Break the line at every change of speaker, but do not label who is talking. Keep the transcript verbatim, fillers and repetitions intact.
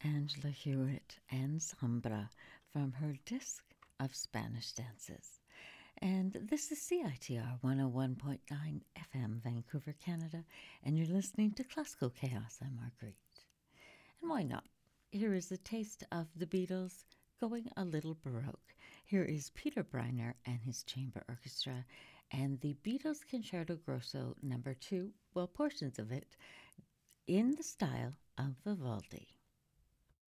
Angela Hewitt and Sombra from her disc of Spanish dances. And this is C I T R one oh one point nine F M, Vancouver, Canada, and you're listening to Classical Chaos. I'm Marguerite. And why not? Here is a taste of the Beatles going a little Baroque. Here is Peter Briner and his chamber orchestra and the Beatles Concerto Grosso number two, well, portions of it, in the style of Vivaldi.